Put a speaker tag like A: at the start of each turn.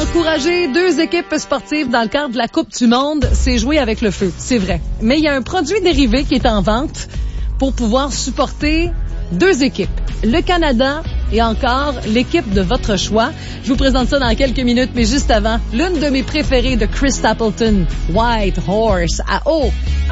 A: Encourager 2 équipes sportives dans le cadre de la Coupe du Monde, c'est jouer avec le feu, c'est vrai. Mais il y a un produit dérivé qui est en vente pour pouvoir supporter 2 équipes. Le Canada et encore l'équipe de votre choix. Je vous présente ça dans quelques minutes, mais juste avant, l'une de mes préférées de Chris Stapleton, White Horse, à eau.